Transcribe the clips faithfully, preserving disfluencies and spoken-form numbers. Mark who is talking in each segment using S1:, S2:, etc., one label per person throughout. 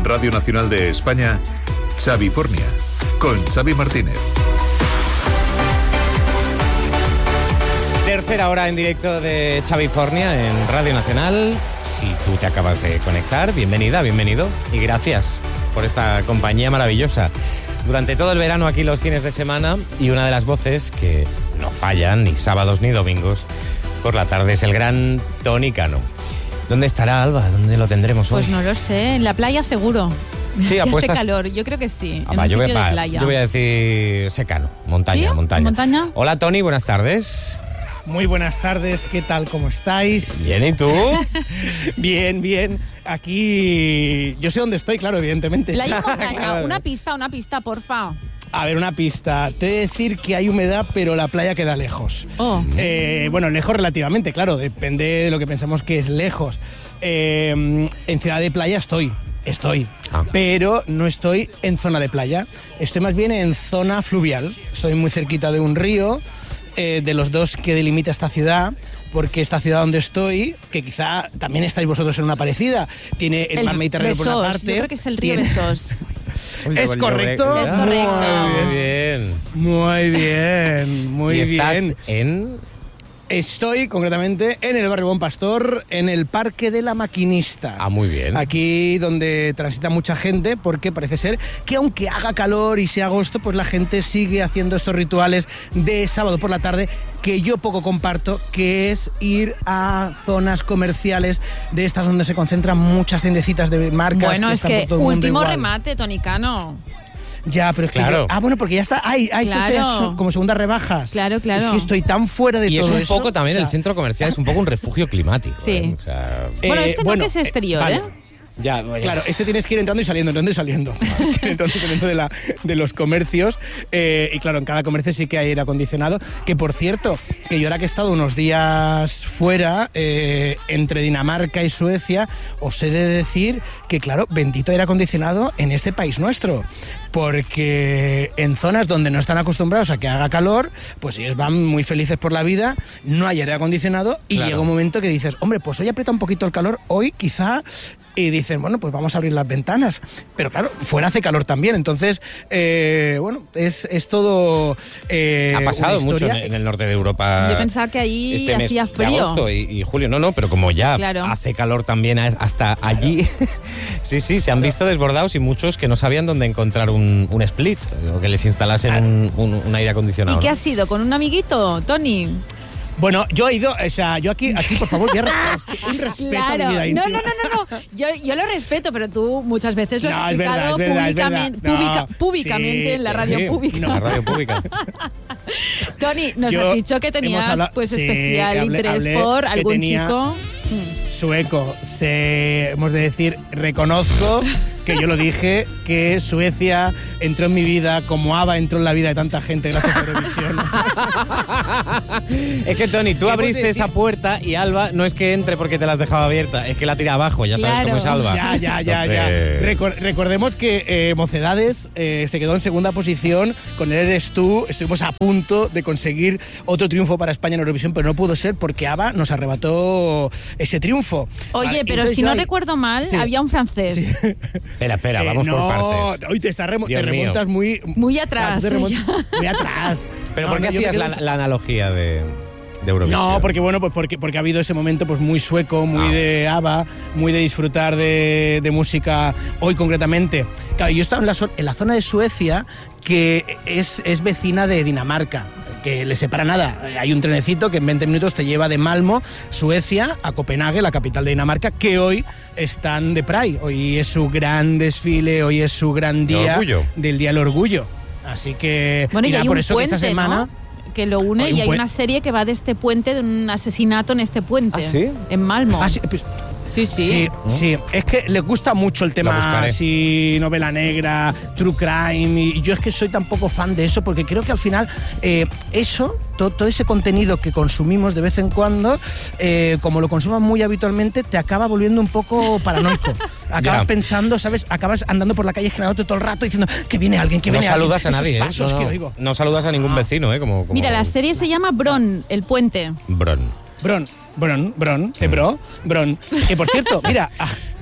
S1: Radio Nacional de España, Xavifornia, con Xavi Martínez.
S2: Tercera hora en directo de Xavifornia en Radio Nacional. Si tú te acabas de conectar, bienvenida, bienvenido y gracias por esta compañía maravillosa. Durante todo el verano aquí los fines de semana, y una de las voces que no fallan ni sábados ni domingos por la tarde es el gran Tony Cano. ¿Dónde estará Alba? ¿Dónde lo tendremos hoy?
S3: Pues no lo sé, en la playa seguro.
S2: Sí, apuestas.
S3: Hace calor, yo creo que sí.
S2: Ah,
S3: en
S2: va,
S3: un
S2: yo, voy
S3: sitio
S2: a,
S3: de playa.
S2: yo voy a decir secano, montaña,
S3: ¿Sí?
S2: montaña.
S3: ¿Montaña?
S2: Hola Tony, buenas tardes.
S4: Muy buenas tardes, ¿qué tal? ¿Cómo estáis?
S2: Bien, ¿y tú?
S4: Bien, bien. Aquí yo sé dónde estoy, claro, evidentemente.
S3: Playa y montaña,
S4: Claro.
S3: una pista, una pista, porfa.
S4: A ver, una pista. Te he de decir que hay humedad, pero la playa queda lejos.
S3: Oh.
S4: Eh, bueno, lejos relativamente, claro, depende de lo que pensamos que es lejos. Eh, en Ciudad de Playa estoy, estoy,
S2: Ah.
S4: pero no estoy en zona de playa. Estoy más bien en zona fluvial. Estoy muy cerquita de un río, eh, de los dos que delimita esta ciudad, porque esta ciudad donde estoy, que quizá también estáis vosotros en una parecida, tiene el, mar Mediterráneo por una
S3: Besós,
S4: parte.
S3: yo creo que es el río
S4: tiene-
S3: Besós.
S4: ¿Es correcto?
S3: Es correcto.
S2: Muy bien.
S4: Muy bien, muy
S2: ¿Y estás
S4: bien.
S2: en...?
S4: Estoy concretamente en el barrio Buen Pastor, en el Parque de la Maquinista.
S2: Ah, muy bien.
S4: Aquí donde transita mucha gente, porque parece ser que aunque haga calor y sea agosto, pues la gente sigue haciendo estos rituales de sábado por la tarde que yo poco comparto, que es ir a zonas comerciales de estas donde se concentran muchas tiendecitas de marcas.
S3: Bueno,
S4: que
S3: es
S4: están
S3: que
S4: por todo el mundo
S3: último
S4: igual.
S3: remate, Tony Cano.
S4: Ya, pero es que
S2: Claro.
S4: yo- ah, bueno, porque ya está. Ay, ay, esto
S3: Claro.
S4: ya son como segundas rebajas.
S3: Claro, claro.
S4: Es que estoy tan fuera de
S2: Y es
S4: todo
S2: un
S4: eso.
S2: poco también
S4: o sea,
S2: el centro comercial, es un poco un refugio climático.
S3: Sí.
S2: ¿eh? O sea,
S3: Bueno,
S4: eh,
S3: este
S4: bueno,
S3: no que es
S4: eh,
S3: exterior,
S4: vale.
S3: ¿eh?
S2: ya, vaya.
S4: Claro, este tienes que ir entrando y saliendo, entrando y saliendo. Es que entrando y saliendo de, la, de los comercios. Eh, y claro, en cada comercio sí que hay aire acondicionado. Que por cierto, que yo ahora que he estado unos días fuera, eh, entre Dinamarca y Suecia, os he de decir que, claro, bendito aire acondicionado en este país nuestro. Porque en zonas donde no están acostumbrados a que haga calor, pues ellos van muy felices por la vida, no hay aire acondicionado y
S2: Claro.
S4: llega un momento que dices, hombre, pues hoy aprieta un poquito el calor, hoy quizá, y dicen, bueno, pues vamos a abrir las ventanas. Pero claro, fuera hace calor también, entonces, eh, bueno, es, es todo eh,
S2: Ha pasado
S4: una
S2: mucho en,
S4: historia.
S2: en el norte de Europa.
S3: Yo pensaba que ahí
S2: este mes
S3: hacía
S2: de
S3: frío.
S2: agosto y, y julio. No, no, pero como ya
S3: Claro.
S2: hace calor también a- hasta allí. Sí, sí, se han visto desbordados y muchos que no sabían dónde encontrar un, un split o que les instalasen un, un- un aire acondicionado.
S3: ¿Y qué
S2: ¿no?
S3: has sido? ¿Con un amiguito, Tony?
S4: Bueno, yo he ido, o sea, yo aquí, aquí por favor, ya re- un respeto a mi
S3: Claro.
S4: vida
S3: No,
S4: íntima.
S3: no, no, no, no. Yo, yo lo respeto, pero tú muchas veces lo
S4: No,
S3: has
S4: es verdad,
S3: explicado
S4: es verdad, es
S3: públicamente,
S4: verdad.
S3: pública-
S4: No,
S3: públicamente
S4: sí,
S3: en la
S4: sí,
S3: radio
S2: Sí,
S3: pública.
S2: la radio pública.
S3: Tony, nos
S4: Yo-
S3: has dicho que tenías
S4: hemos hablado-
S3: pues
S4: sí,
S3: especial
S4: hablé-
S3: interés
S4: hablé
S3: por
S4: que
S3: algún
S4: tenía-
S3: chico.
S4: Sueco, se, hemos de decir, reconozco que yo lo dije, que Suecia entró en mi vida como ABBA entró en la vida de tanta gente gracias a Eurovisión.
S2: Es que, Tony, tú
S4: ¿Qué
S2: abriste
S4: puedes decir?
S2: esa puerta y Alba no es que entre porque te la has dejado abierta, es que la tira abajo, ya sabes
S3: Claro.
S2: cómo es Alba.
S4: Ya, ya, ya, ya.
S2: Entonces-
S4: Recor- recordemos que eh, Mocedades eh, se quedó en segunda posición, con él eres tú, estuvimos a punto de conseguir otro triunfo para España en Eurovisión, pero no pudo ser porque ABBA nos arrebató ese triunfo.
S3: Oye,
S4: Vale,
S3: pero
S4: entonces
S3: si
S4: yo
S3: no
S4: ahí-
S3: recuerdo mal,
S4: Sí.
S3: había un francés.
S2: Espera, espera,
S4: Eh,
S2: vamos
S4: no,
S2: por partes.
S4: Hoy te, estás remo-
S2: Dios
S4: te
S2: mío.
S4: remontas muy...
S3: Muy
S4: Ah,
S3: atrás,
S4: tú te remont-
S3: ella.
S4: muy atrás.
S2: Pero
S4: No,
S2: ¿por qué
S4: no, yo me
S2: hacías
S4: quedo
S2: la,
S4: en-
S2: la analogía de, de Eurovisión?
S4: No, porque bueno, pues porque, porque ha habido ese momento pues muy sueco, muy
S2: Ah.
S4: de ABBA, muy de disfrutar de, de música hoy concretamente. Claro, yo estaba en la, zo- en la zona de Suecia que es, es vecina de Dinamarca, que le separa nada. Hay un trenecito que en veinte minutos te lleva de Malmo, Suecia, a Copenhague, la capital de Dinamarca, que hoy están de Pride. Hoy es su gran desfile, hoy es su gran
S2: De
S4: día
S2: orgullo.
S4: del Día del Orgullo. Así que
S3: Bueno, y
S4: nada,
S3: hay
S4: por
S3: un
S4: eso
S3: puente,
S4: que esta semana...
S3: ¿no? Que lo une
S4: Hay un
S3: y hay
S4: puen-
S3: una serie que va de este puente, de un asesinato en este puente.
S2: ¿Ah, sí?
S3: En Malmo.
S4: Ah, sí, pues-
S3: sí, sí.
S4: Sí, sí, es que le gusta mucho el
S2: La
S4: tema
S2: buscaré.
S4: así, novela negra, true crime, y yo es que soy tan poco fan de eso porque creo que al final eh, eso, to- todo ese contenido que consumimos de vez en cuando, eh, como lo consumas muy habitualmente, te acaba volviendo un poco paranoico. Acabas
S2: Ya.
S4: pensando, ¿sabes? Acabas andando por la calle generándote todo el rato diciendo que viene alguien, que
S2: No
S4: viene
S2: saludas a
S4: alguien.
S2: nadie, ¿eh?
S4: Esos pasos
S2: No,
S4: que
S2: no.
S4: oigo.
S2: No saludas a ningún vecino, ¿eh? Como, como-
S3: Mira, la serie se llama Bron, el puente.
S2: Bron.
S4: Bron, Bron, Bron, eh, bro, Bron. Que por cierto, mira, ah,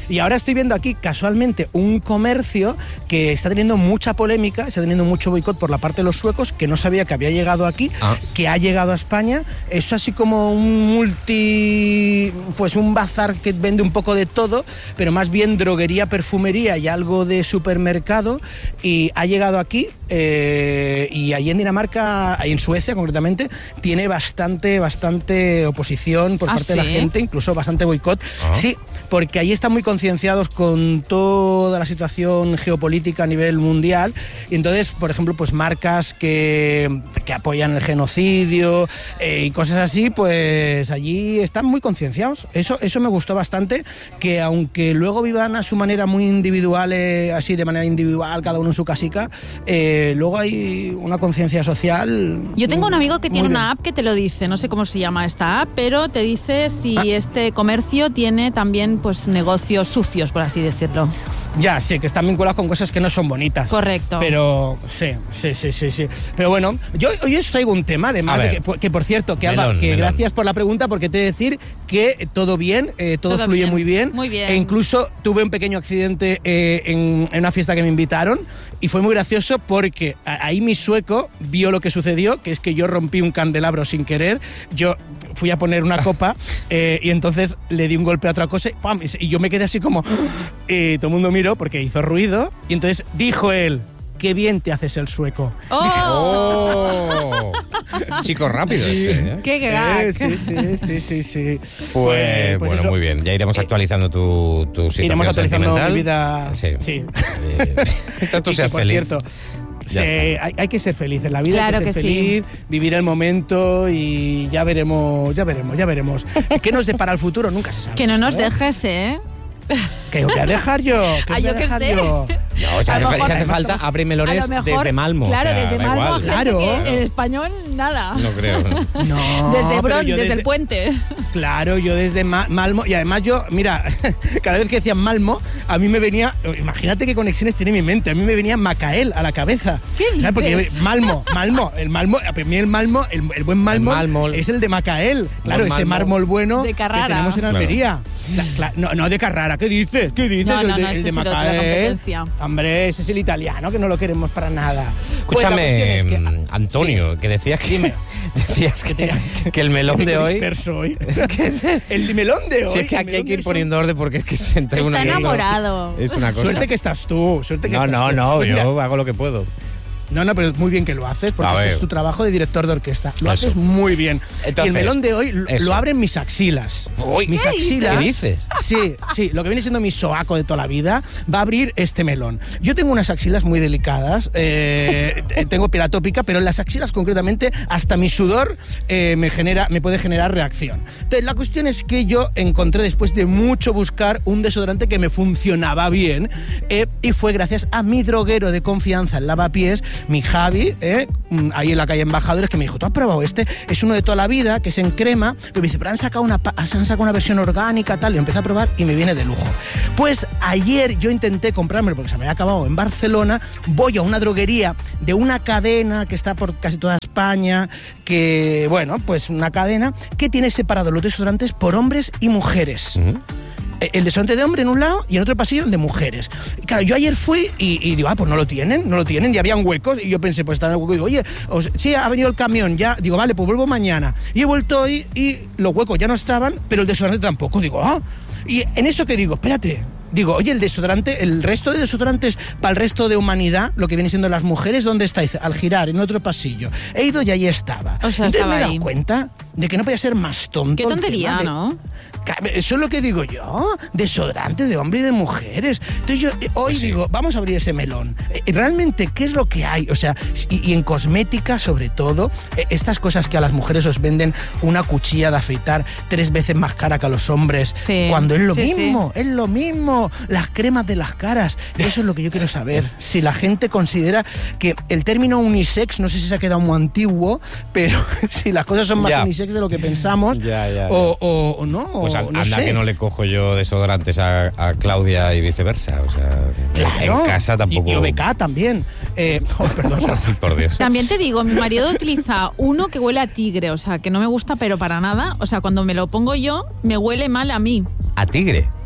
S4: Y ahora estoy viendo aquí casualmente un comercio que está teniendo mucha polémica, está teniendo mucho boicot por la parte de los suecos, que no sabía que había llegado aquí, ah. que ha llegado a España. Es así como un multi... pues un bazar que vende un poco de todo, pero más bien droguería, perfumería y algo de supermercado, y ha llegado aquí eh, y ahí en Dinamarca, ahí en Suecia concretamente, tiene bastante, bastante oposición por
S3: ¿Ah,
S4: parte
S3: sí?
S4: de la gente, incluso bastante boicot. Ah. Sí, porque ahí están muy concienciados con toda la situación geopolítica a nivel mundial, y entonces, por ejemplo, pues marcas que, que apoyan el genocidio eh, y cosas así, pues allí están muy concienciados. Eso, eso me gustó bastante, que aunque luego vivan a su manera muy individual, eh, así de manera individual, cada uno en su casica, eh, luego hay una conciencia social.
S3: Yo tengo un amigo que tiene
S4: bien.
S3: una app que te lo dice, no sé cómo se llama esta app, pero te dice si ah. este comercio tiene también pues negocios sucios, por así decirlo.
S4: Ya, sí, que están vinculados con cosas que no son bonitas.
S3: Correcto.
S4: Pero sí, sí, sí, sí, sí. Pero bueno, yo hoy os traigo un tema, además, de que, que por cierto, que melón, Alba, que melón. Gracias por la pregunta, porque te he de decir que todo bien, eh, todo, todo fluye
S3: bien.
S4: muy bien.
S3: Muy bien.
S4: E incluso tuve un pequeño accidente eh, en, en una fiesta que me invitaron, y fue muy gracioso porque ahí mi sueco vio lo que sucedió, que es que yo rompí un candelabro sin querer. Yo fui a poner una copa eh, y entonces le di un golpe a otra cosa y, ¡pam! Y yo me quedé así como... Y todo el mundo miró porque hizo ruido, y entonces dijo él: qué bien te haces el sueco.
S2: ¡Oh! Chico rápido este, ¿eh?
S3: ¡Qué gag!
S4: Eh, sí, sí, sí, sí, sí.
S2: Pues, pues bueno, eso, muy bien. Ya iremos actualizando tu, tu situación
S4: iremos actualizando
S2: sentimental.
S4: Mi vida.
S2: Sí.
S4: sí.
S2: Eh, tanto seas feliz.
S4: Cierto, sí, hay, hay que ser feliz en la vida,
S3: claro
S4: hay que ser
S3: que
S4: feliz,
S3: sí.
S4: Vivir el momento, y ya veremos, ya veremos, ya veremos. ¿Qué nos depara el futuro? Nunca se sabe.
S3: Que no
S4: esto,
S3: nos
S4: ¿eh?
S3: dejes, ¿eh?
S4: ¿Qué voy a dejar yo? ¿Qué
S3: ah,
S4: voy
S3: yo
S4: a
S3: qué
S4: dejar
S3: sé.
S4: yo?
S2: No, si hace,
S3: mejor,
S2: si hace falta, abre melones
S3: mejor,
S2: desde Malmo.
S3: Claro,
S2: o sea,
S3: desde
S2: da
S3: Malmo.
S2: igual.
S4: Claro.
S3: Que en español, nada.
S2: No creo.
S4: No,
S3: desde Bron,
S4: desde,
S3: desde el puente.
S4: Claro, yo desde Ma- Malmo, y además yo, mira, cada vez que decían Malmo, a mí me venía, imagínate qué conexiones tiene mi mente, a mí me venía Macael a la cabeza.
S3: ¿Qué dices?
S4: ¿Sabes? Porque yo, Malmo, Malmo, el Malmo, a mí el Malmo, el, el buen Malmo,
S2: el mármol.
S4: es el de Macael, claro,
S2: Buen
S4: ese
S2: mármol.
S4: mármol bueno
S3: De
S4: que
S3: Carrara.
S4: tenemos en Almería. Claro. Cla- no, no, de Carrara, ¿qué dices? ¿Qué dices?
S3: No, no,
S4: el de,
S3: no,
S4: el
S3: este
S4: de
S3: es el otro, la
S4: Macael.
S3: competencia.
S4: Hombre, ese es el italiano, que no lo queremos para nada. Pues la
S2: Escúchame,
S4: cuestión es que-
S2: Antonio,
S4: sí.
S2: que decías que,
S4: Dime.
S2: decías que, que el melón de hoy...
S4: disperso hoy. El melón de hoy.
S2: Si es que
S4: el
S2: aquí hay
S4: melón
S2: que ir
S4: de
S2: poniendo orden porque es que se entre una
S3: Está
S2: y otra.
S3: enamorado.
S2: Es una cosa.
S4: Suerte que estás tú, suerte que
S2: No,
S4: estás
S2: no,
S4: tú.
S2: no,
S4: Pues
S2: yo
S4: mira,
S2: hago lo que puedo.
S4: No, no, pero muy bien que lo haces, porque
S2: A
S4: ese
S2: ver.
S4: es tu trabajo de director de orquesta. Lo
S2: Eso.
S4: haces muy bien.
S2: Entonces,
S4: y el melón de hoy lo,
S2: eso.
S4: lo abren mis axilas.
S2: Uy,
S4: mis
S2: ¿qué
S4: axilas.
S2: ¿Qué dices?
S4: Sí, sí, lo que viene siendo mi soaco de toda la vida va a abrir este melón. Yo tengo unas axilas muy delicadas, eh, tengo piel atópica, pero en las axilas concretamente hasta mi sudor eh, me genera, me puede generar reacción. Entonces la cuestión es que yo encontré, después de mucho buscar, un desodorante que me funcionaba bien, eh, y fue gracias a mi droguero de confianza en Lavapiés, mi Javi, eh, ahí en la calle Embajadores, que me dijo: ¿tú has probado este? Es uno de toda la vida, que es en crema, pero me dice: pero han sacado una, pa- han sacado una versión orgánica, tal, y empecé a probar y me viene de lujo. Pues ayer yo intenté comprármelo porque se me había acabado en Barcelona. Voy a una droguería de una cadena que está por casi toda España, que, bueno, pues una cadena que tiene separado los desodorantes por hombres y mujeres.
S2: Uh-huh.
S4: El desodorante de hombre en un lado y en otro pasillo el de mujeres. Claro, yo ayer fui y, y digo, ah, pues no lo tienen, no lo tienen, y habían huecos, y yo pensé, pues está en el hueco, y digo, oye, os, sí, ha venido el camión, ya, digo, vale, pues vuelvo mañana. Y he vuelto hoy y los huecos ya no estaban, pero el desodorante tampoco. Digo, ah, y en eso que digo, espérate, digo, oye, el desodorante, el resto de desodorantes para el resto de humanidad, lo que viene siendo las mujeres, ¿dónde está? Dice, al girar, en otro pasillo. He ido y ahí estaba.
S3: O sea,
S4: Entonces
S3: estaba
S4: me he dado
S3: ahí.
S4: cuenta de que no podía ser más tonto.
S3: Qué
S4: el
S3: tontería,
S4: tema de-
S3: ¿no?
S4: Eso es lo que digo yo, desodorante de hombre y de mujeres. Entonces yo eh, hoy
S2: Pues sí.
S4: digo, vamos a abrir ese melón. Eh, Realmente, ¿qué es lo que hay? O sea, y, y en cosmética sobre todo, eh, estas cosas que a las mujeres os venden una cuchilla de afeitar tres veces más cara que a los hombres,
S3: Sí.
S4: cuando es lo
S3: Sí,
S4: mismo, es lo mismo, las cremas de las caras. Eso es lo que yo quiero saber. Si la gente considera que el término unisex, no sé si se ha quedado muy antiguo, pero si las cosas son más
S2: Ya.
S4: unisex de lo que pensamos,
S2: Ya, ya, ya.
S4: O, o- o no,
S2: Pues
S4: o
S2: an-
S4: no
S2: anda
S4: sé.
S2: que no le cojo yo desodorantes a, a Claudia y viceversa. O sea,
S4: Claro.
S2: en casa tampoco.
S4: Y, y O B K también. Eh, oh, perdón.
S2: Por Dios.
S3: También te digo, mi marido utiliza uno que huele a tigre, o sea, que no me gusta, pero para nada. O sea, cuando me lo pongo yo, me huele mal a mí.
S2: ¿A tigre?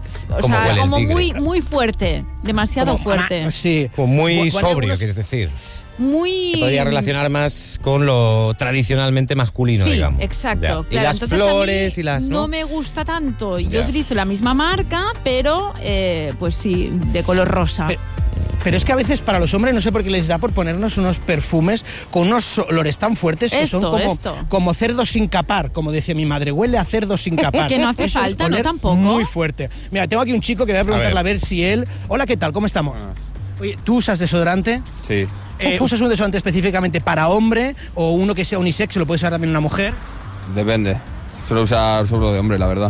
S3: O
S2: ¿Cómo
S3: sea,
S2: huele el
S3: como
S2: tigre?
S3: muy, muy fuerte, demasiado
S4: Como-
S3: fuerte.
S4: ah, sí.
S2: Como muy
S4: Bueno,
S2: sobrio,
S4: algunos-
S2: quieres decir.
S3: Muy...
S2: Se podría relacionar más con lo tradicionalmente masculino,
S3: Sí,
S2: digamos.
S3: exacto.
S2: Ya.
S3: Claro,
S2: y las
S3: entonces a mí
S2: flores y las...
S3: No,
S2: ¿no?
S3: me gusta tanto. Yo
S2: Ya.
S3: utilizo la misma marca, pero eh, pues sí, de color rosa.
S4: Pero- Pero es que a veces para los hombres no sé por qué les da por ponernos unos perfumes con unos olores tan fuertes que
S3: Esto,
S4: son como,
S3: esto.
S4: como cerdo sin capar, como decía mi madre, huele a cerdo sin capar.
S3: Que no hace
S4: Eso es
S3: falta, ¿no?
S4: oler
S3: Tampoco.
S4: Muy fuerte. Mira, tengo aquí un chico que voy a preguntarle a
S2: ver.
S4: ver. si él... Hola, ¿qué tal? ¿Cómo estamos? Oye, ¿tú usas desodorante?
S5: Sí,
S4: Eh, ¿Usas un desodorante específicamente para hombre o uno que sea unisex, lo puede usar también una mujer?
S5: depende. Suelo usar solo de hombre, la verdad.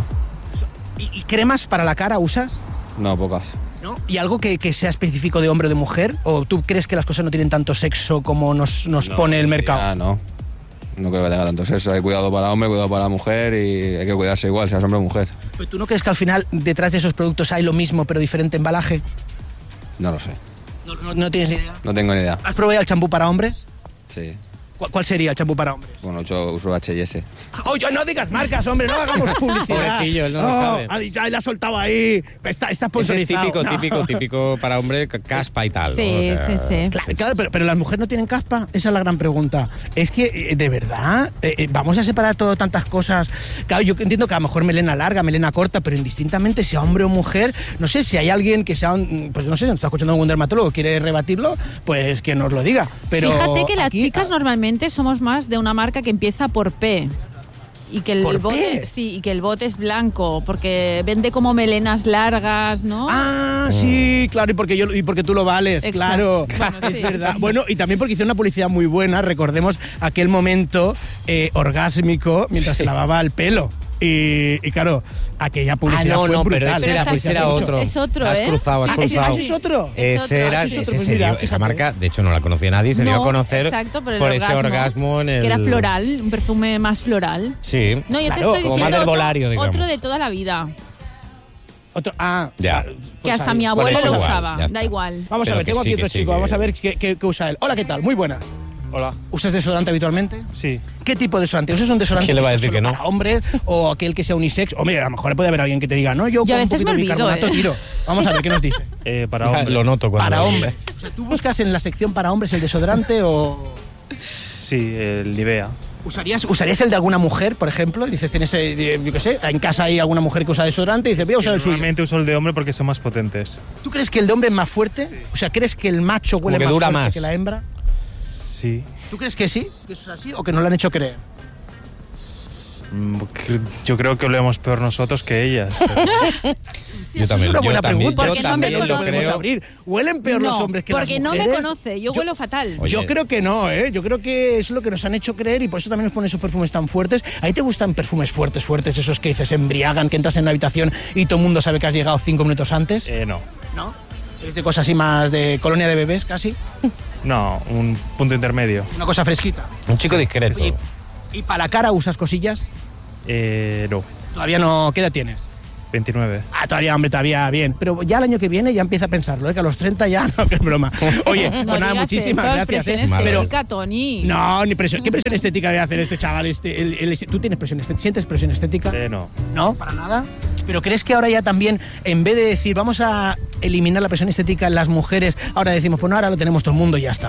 S4: ¿Y, y cremas para la cara usas?
S5: No, pocas.
S4: ¿No? ¿Y algo que, que sea específico de hombre o de mujer? ¿O tú crees que las cosas no tienen tanto sexo como nos, nos
S5: No,
S4: pone el mercado?
S5: Ah, no. No creo que tenga tanto sexo. Hay cuidado para hombre, cuidado para mujer y hay que cuidarse igual, seas hombre o mujer.
S4: ¿Pero tú no crees que al final detrás de esos productos hay lo mismo pero diferente embalaje?
S5: No lo sé.
S4: No, no- no tienes ni idea.
S5: No tengo ni idea.
S4: ¿Has probado ya el champú para hombres?
S5: Sí.
S4: ¿Cuál, cuál sería el champú para hombres?
S5: Bueno, yo uso H y S.
S4: Oye, no digas marcas, hombre, no hagamos publicidad.
S2: Pobrecillo, él no lo sabe.
S4: Ha dicho, él ha soltado ahí. Está, está
S2: Ese es
S4: sponsorizado.
S2: típico,
S4: No.
S2: típico, típico para hombre, c- caspa y tal. ¿no?
S3: Sí,
S2: O sea,
S3: sí, sí.
S4: Claro, claro, pero, pero las mujeres no tienen caspa. Esa es la gran pregunta. Es que, eh, de verdad, eh, eh, vamos a separar todo tantas cosas. Claro, yo entiendo que a lo mejor melena larga, melena corta, pero indistintamente sea hombre o mujer, no sé si hay alguien que sea, un- pues no sé, nos está escuchando algún dermatólogo, quiere rebatirlo, pues que nos lo diga. Pero
S3: Fíjate que las
S4: aquí,
S3: chicas normalmente somos más de una marca que empieza por P. Y que el
S4: ¿Por
S3: bote,
S4: P?
S3: sí, y que el bote es blanco, porque vende como melenas largas, ¿no?
S4: Ah, sí, claro, y porque yo y porque tú lo vales,
S3: Exacto.
S4: claro.
S3: Bueno,
S4: es
S3: sí,
S4: verdad.
S3: sí.
S4: Bueno, y también porque hizo una publicidad muy buena, recordemos aquel momento eh, orgásmico mientras se lavaba el pelo. Y, y claro, aquella publicidad
S2: Ah, no,
S4: fue
S2: no, pero
S4: brutal.
S2: ese
S3: Pero
S2: era,
S3: está
S2: pues era
S3: hecho.
S2: otro.
S3: Es otro,
S2: Has
S3: ¿eh?
S2: cruzado, has
S4: Ah, ese-
S2: cruzado.
S4: ese es otro.
S3: Es
S2: Ese
S3: otro,
S2: era,
S3: ese es
S2: ese
S4: otro.
S2: se
S4: Pues mira,
S2: dio- esa
S4: fíjate.
S2: marca, de hecho no la conocía nadie, se dio a
S3: No,
S2: conocer
S3: exacto, por, el
S2: por ese
S3: orgasmo,
S2: orgasmo en el...
S3: que era floral, un perfume más floral.
S2: Sí.
S3: No, yo
S4: Claro,
S3: te estoy
S2: como
S3: diciendo
S2: más del
S3: otro,
S2: volario, digamos.
S3: otro de toda la vida,
S4: Otro, ah,
S2: Ya.
S4: pues
S3: que hasta
S4: ahí.
S3: mi abuelo
S2: Bueno,
S3: lo
S2: es igual,
S3: usaba,
S2: ya está.
S3: da igual.
S4: Vamos
S2: Pero
S4: a ver,
S2: que
S4: tengo
S2: sí,
S4: aquí
S2: que
S4: otro
S2: sí,
S4: chico,
S2: que-
S4: vamos a ver qué, qué- qué usa él. Hola, ¿qué tal? Muy buenas.
S6: Hola,
S4: ¿Usas desodorante habitualmente?
S6: sí.
S4: ¿Qué tipo de desodorante? ¿Usas un desodorante
S2: ¿Quién le va a
S4: que sea
S2: decir
S4: solo
S2: que no?
S4: para hombres o aquel que sea unisex? Hombre, a lo mejor puede haber alguien que te diga, no, yo
S3: Yo a
S4: con un
S3: veces
S4: poquito
S3: me
S4: de
S3: olvido,
S4: bicarbonato
S3: ¿eh?
S4: tiro. Vamos a ver qué nos dice.
S6: Eh, para
S2: Ya,
S6: hombre.
S2: lo noto cuando...
S4: Para hombres. O sea, ¿tú buscas en la sección para hombres el desodorante o
S6: Sí, el Nivea.
S4: usarías, usarías el de alguna mujer, por ejemplo? Y dices, tienes, eh, yo qué sé, en casa hay alguna mujer que usa desodorante y dices, voy a usar el suyo.
S6: Normalmente uso el de hombre porque son más potentes.
S4: ¿Tú crees que el de hombre es más fuerte? O sea, ¿crees que el macho huele
S2: que
S4: más
S2: dura
S4: fuerte
S2: más.
S4: que la hembra?
S6: Sí.
S4: ¿Tú crees que sí? ¿Que eso es así o que nos lo han hecho creer?
S6: Mm, cre- Yo creo que olemos peor nosotros que ellas. pero-
S4: Sí,
S2: Yo
S4: eso
S2: también-
S4: es una
S2: yo
S4: buena
S2: también-
S4: pregunta.
S3: yo
S4: Eso
S3: también
S4: también
S3: lo
S4: lo podemos
S2: creo.
S4: abrir. ¿Huelen peor los
S3: No,
S4: hombres que
S3: porque
S4: las
S3: no
S4: mujeres?
S3: me conoce, yo, huelo fatal.
S2: Oye,
S4: Yo creo que no, ¿eh? Yo creo que es lo que nos han hecho creer y por eso también nos ponen esos perfumes tan fuertes. ¿A ti te gustan perfumes fuertes, fuertes, esos que dices embriagan, que entras en una habitación y todo el mundo sabe que has llegado cinco minutos antes?
S6: eh, no.
S4: ¿No? ¿Es de cosas así más de colonia de bebés, casi?
S6: No, un punto intermedio.
S4: Una cosa fresquita.
S2: un chico discreto.
S4: Oye, ¿y para la cara usas cosillas?
S6: Eh, no.
S4: Todavía no... ¿Qué edad tienes?
S6: veintinueve.
S4: Ah, todavía, hombre, todavía bien. Pero ya el año que viene ya empieza a pensarlo, ¿eh? Que a los treinta ya... No, que es broma. Oye, pues
S3: No
S4: nada,
S3: digas
S4: muchísimas
S3: eso, es
S4: gracias,
S3: presión
S4: ¿eh? Pero...
S3: estética, Tony.
S4: No, ni presión. ¿Qué presión estética debe hacer este chaval? Este, el- el- ¿Tú tienes presión estética? ¿Sientes presión estética?
S6: Eh, no.
S4: No, para nada. ¿Pero crees que ahora ya también, en vez de decir vamos a eliminar la presión estética en las mujeres, ahora decimos, pues no, ahora lo tenemos todo el mundo y ya está?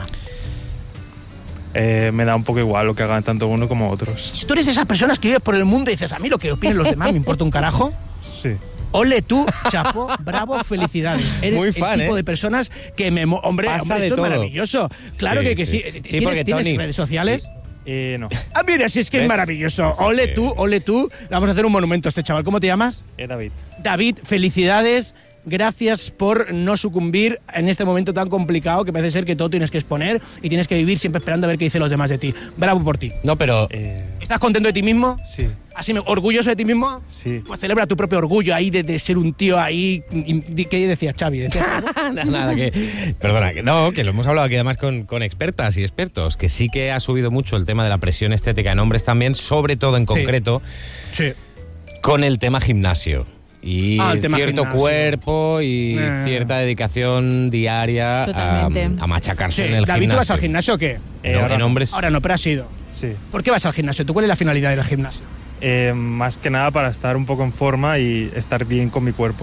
S6: Eh, me da un poco igual lo que hagan tanto uno como otros.
S4: Si tú eres de esas personas que vives por el mundo y dices, a mí lo que opinen los demás me importa un carajo,
S6: Sí.
S4: ole tú, chapo, bravo, felicidades. Eres
S2: Muy fan,
S4: el tipo
S2: ¿eh?
S4: de personas que me... mo- Hombre,
S2: Pasa
S4: hombre,
S2: de
S4: esto
S2: todo.
S4: es maravilloso. Claro
S2: Sí,
S4: que, que
S2: sí.
S4: sí.
S2: Sí,
S4: ¿Tienes,
S2: porque,
S4: ¿tienes
S2: Tony,
S4: redes sociales?
S6: Eh, no.
S4: Ah, mira, si es que es
S2: ¿Ves?
S4: maravilloso. Ole
S2: Sí.
S4: tú, ole tú. Le vamos a hacer un monumento a este chaval. ¿Cómo te llamas?
S6: Eh, David.
S4: David, felicidades. Gracias por no sucumbir en este momento tan complicado que parece ser que todo tienes que exponer y tienes que vivir siempre esperando a ver qué dicen los demás de ti. Bravo por ti.
S2: No, pero...
S6: Eh,
S4: ¿Estás contento de ti mismo?
S6: sí.
S4: ¿Así me- orgulloso de ti mismo?
S6: Sí.
S4: Pues celebra tu propio orgullo ahí de, de ser un tío ahí. y- y- ¿Qué decías, Xavi? ¿Decías algo?
S2: Nada, nada, que... Perdona, que no, que lo hemos hablado aquí además con, con expertas y expertos, que sí que ha subido mucho el tema de la presión estética en hombres también, sobre todo en
S4: Sí.
S2: concreto
S4: Sí.
S2: con el tema gimnasio. Y
S4: Ah, el tema
S2: cierto
S4: gimnasio.
S2: cuerpo y
S4: Eh.
S2: cierta dedicación diaria a,
S3: Totalmente.
S2: a machacarse
S4: Sí.
S2: en el
S4: David,
S2: gimnasio.
S4: ¿tú vas al gimnasio o qué?
S6: Eh,
S2: No,
S6: ahora
S2: en
S6: no.
S2: hombres...
S4: Ahora no, pero has ido.
S6: Sí.
S4: ¿Por qué vas al gimnasio? ¿Tú cuál es la finalidad del gimnasio?
S6: Eh, más que nada para estar un poco en forma y estar bien con mi cuerpo.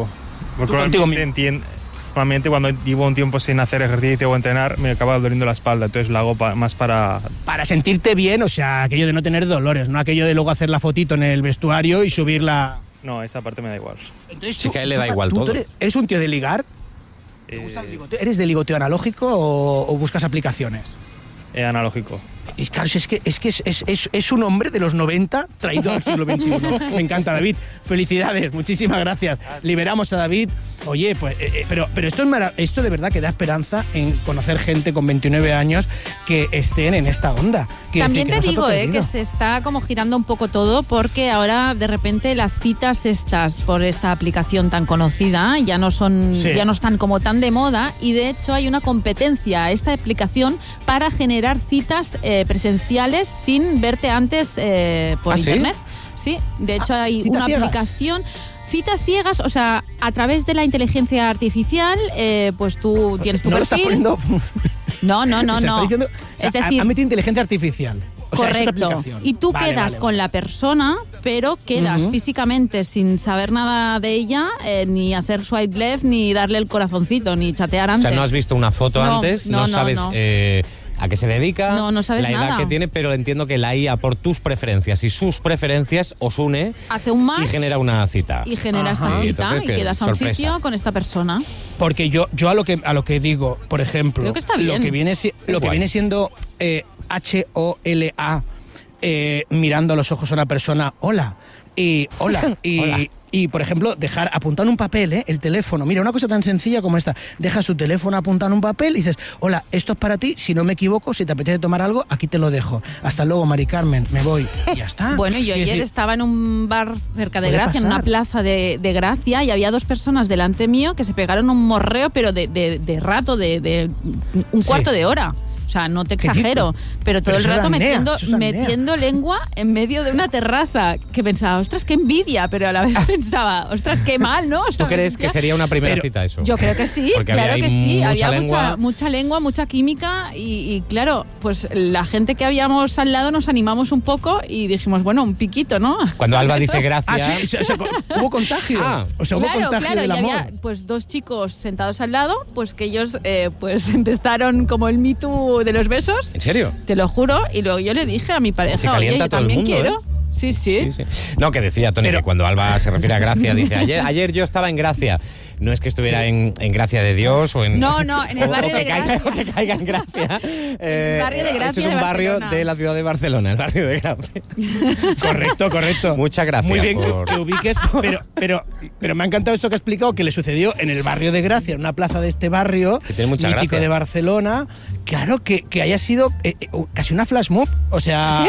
S6: Porque
S4: contigo
S6: normalmente, entien- normalmente cuando llevo un tiempo sin hacer ejercicio o entrenar me acaba doliendo la espalda, entonces lo hago pa- más para...
S4: Para sentirte bien, o sea, aquello de no tener dolores, no aquello de luego hacer la fotito en el vestuario y subirla.
S6: No, esa parte me da igual.
S4: Entonces,
S2: Sí, que a él le da igual
S4: tú,
S2: todo.
S4: tú eres, ¿eres un tío de ligar? ¿Te
S6: Eh,
S4: gusta el ligoteo? ¿Eres de ligoteo analógico o, o buscas aplicaciones?
S6: eh, analógico.
S4: Y claro, es que, es, que es, es, es, es un hombre de los noventa traído al siglo veintiuno. Me encanta, David. Felicidades, muchísimas gracias. Liberamos a David. Oye, pues, eh, eh, pero, pero esto, es mara- esto de verdad que da esperanza en conocer gente con veintinueve años que estén en esta onda. Quiero
S3: También
S4: decir,
S3: te
S4: que no se ha
S3: digo eh, que
S4: perdido.
S3: se está como girando un poco todo porque ahora de repente las citas estas por esta aplicación tan conocida ya no son
S4: Sí.
S3: ya no están como tan de moda y de hecho hay una competencia a esta aplicación para generar citas eh, presenciales sin verte antes eh, por
S2: ¿Ah, sí?
S3: internet. Sí, de hecho
S4: Ah,
S3: hay
S4: ¿citas
S3: una
S4: ciegas?
S3: aplicación. Citas ciegas, o sea, a través de la inteligencia artificial, eh, pues tú tienes tu
S4: no lo estás
S3: perfil.
S4: poniendo.
S3: No, no, no,
S4: O sea, está
S3: no.
S4: diciendo- o sea,
S3: Es
S4: ha-
S3: decir,
S4: ha metido inteligencia artificial. O sea, es otra
S3: correcto.
S4: aplicación.
S3: Y tú
S4: Vale,
S3: quedas
S4: vale,
S3: con
S4: vale.
S3: la persona, pero quedas
S4: Ujú.
S3: físicamente sin saber nada de ella, eh, ni hacer swipe left, ni darle el corazoncito, ni chatear
S2: O
S3: antes.
S2: sea, no has visto una foto
S3: No,
S2: antes, no,
S3: no, no,
S2: sabes
S3: no.
S2: eh, a qué se dedica,
S3: No, no sabes
S2: la edad
S3: nada.
S2: que tiene, pero entiendo que la I A por tus preferencias y sus preferencias os une
S3: Hace un match
S2: y genera una cita.
S3: y genera
S4: Ajá.
S3: esta
S2: Y
S3: cita
S2: entonces,
S3: y
S2: ¿qué?
S3: quedas a un
S2: Sorpresa.
S3: sitio con esta persona.
S4: Porque yo, yo a lo que a lo que digo, por ejemplo,
S3: Creo que está
S4: lo
S3: bien.
S4: que viene si- lo que
S2: Guay.
S4: viene siendo eh, H O L A, eh, mirando a los ojos a una persona, hola, y hola, y,
S2: Hola.
S4: y por ejemplo, dejar apuntar en un papel, ¿eh? El teléfono. Mira, una cosa tan sencilla como esta. Dejas tu teléfono apuntado en un papel y dices, hola, esto es para ti, si no me equivoco, si te apetece tomar algo, aquí te lo dejo. Hasta luego, Mari Carmen, me voy. Y ya está.
S3: Bueno, yo
S4: Quiero
S3: ayer
S4: decir,
S3: estaba en un bar cerca de
S4: Puede
S3: Gracia, en una
S4: pasar.
S3: plaza de, de Gracia, y había dos personas delante mío que se pegaron un morreo, pero de, de- de rato, de, de un
S4: Sí.
S3: cuarto de hora. O sea, no te
S4: ¿Qué
S3: exagero, pero todo
S4: Pero
S3: el
S4: eso es
S3: rato
S4: apnea,
S3: metiendo,
S4: eso es apnea.
S3: metiendo lengua en medio de una terraza. Que pensaba, ostras, qué envidia, pero a la vez pensaba, ostras, qué mal, ¿no?
S2: ¿Tú
S3: ¿Sabes?
S2: crees que
S3: Ya-
S2: sería una primera
S4: Pero
S2: cita eso?
S3: Yo creo que sí,
S2: Porque
S3: claro
S2: había
S3: que
S2: ahí
S3: sí.
S2: mucha
S3: Había
S2: lengua.
S3: mucha, mucha lengua, mucha química y, y, claro, pues la gente que habíamos al lado nos animamos un poco y dijimos, bueno, un piquito, ¿no?
S2: Cuando Alba dice gracia...
S4: Ah, sí, o sea, o sea, hubo contagio.
S2: Ah.
S4: o sea, hubo
S3: Claro,
S4: contagio
S3: claro,
S4: del
S3: y
S4: amor.
S3: había pues dos chicos sentados al lado, pues que ellos eh, pues empezaron como el Me Too de los besos,
S2: ¿En serio?
S3: te lo juro, y luego yo le dije a mi
S2: Se
S3: pareja, oye,
S2: calienta
S3: yo
S2: todo el
S3: también
S2: mundo,
S3: quiero.
S2: ¿eh?
S3: Sí, sí.
S2: Sí, sí. No, que decía Tony
S4: Pero-
S2: que cuando Alba se refiere a Gracia, dice, ayer, ayer yo estaba en Gracia. No es que estuviera en, en Gracia de Dios o en...
S3: No, no, en el
S2: o-
S3: barrio
S2: o que
S3: de
S2: caiga,
S3: Gracia.
S2: o que caiga en Gracia. Eh,
S3: barrio de Gracia
S2: Ese es un
S3: de
S2: barrio
S3: Barcelona.
S2: de la ciudad de Barcelona, el barrio de Gracia.
S4: Correcto, correcto.
S2: Muchas gracias
S4: Muy bien que-
S2: por-
S4: que, ubiques, pero, pero, pero me ha encantado esto que ha explicado, que le sucedió en el barrio de Gracia, en una plaza de este barrio,
S2: Que tiene mucha
S4: mítico
S2: gracia.
S4: de Barcelona. Claro, que, que haya sido eh, eh, casi una flash mob, o sea,